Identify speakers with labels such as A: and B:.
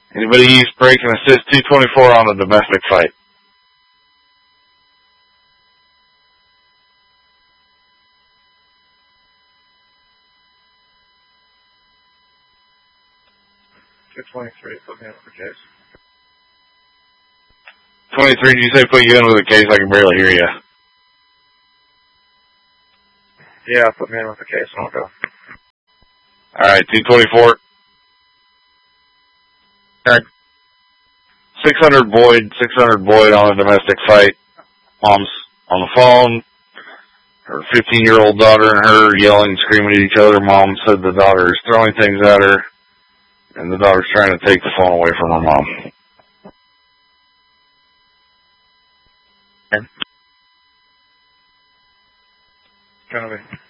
A: Anybody use brake and assist 224 on a domestic fight?
B: .23, put me in with the case.
A: 23, did you say put you in with a case? I can barely hear you.
B: Yeah, put me in with the case and I'll go.
A: Alright, 224.
B: Okay.
A: 600 Boyd on a domestic fight. Mom's on the phone. Her 15-year-old daughter and her yelling, screaming at each other. Mom said the daughter is throwing things at her, and the daughter's trying to take the phone away from her mom.
B: Okay. Gonna be.